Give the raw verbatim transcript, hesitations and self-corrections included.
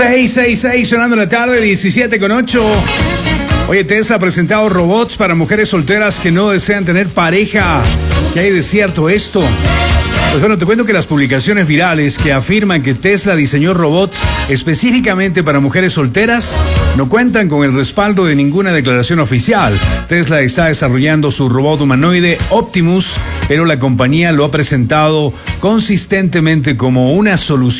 seis seis seis sonando la tarde, diecisiete con ocho. Oye, Tesla ha presentado robots para mujeres solteras que no desean tener pareja. ¿Qué hay de cierto esto? Pues bueno, te cuento que las publicaciones virales que afirman que Tesla diseñó robots específicamente para mujeres solteras no cuentan con el respaldo de ninguna declaración oficial. Tesla está desarrollando su robot humanoide Optimus, pero la compañía lo ha presentado consistentemente como una solución